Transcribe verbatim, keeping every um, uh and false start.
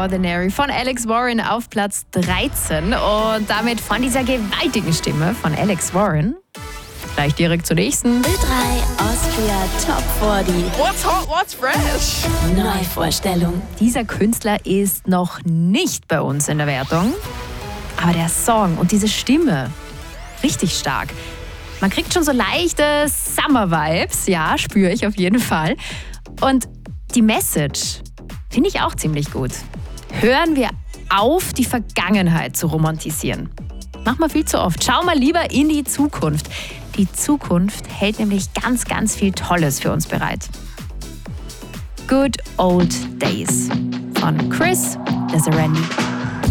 Ordinary von Alex Warren auf Platz dreizehn. Und damit von dieser gewaltigen Stimme von Alex Warren gleich direkt zur nächsten. Ö drei Austria Top vierzig. What's hot, what's fresh? Neuvorstellung. Dieser Künstler ist noch nicht bei uns in der Wertung. Aber der Song und diese Stimme, richtig stark. Man kriegt schon so leichte Summer-Vibes, ja, spüre ich auf jeden Fall. Und die Message finde ich auch ziemlich gut. Hören wir auf, die Vergangenheit zu romantisieren. Machen wir viel zu oft. Schau mal lieber in die Zukunft. Die Zukunft hält nämlich ganz, ganz viel Tolles für uns bereit. Good Old Days von Chris Desirandi.